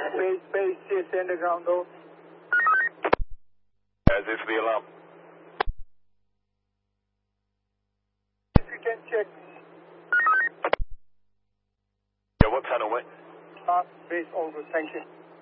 Base, CSA underground, though. As if the alarm. If you can check. Yeah, what tunnel, mate? Base, all good, thank you.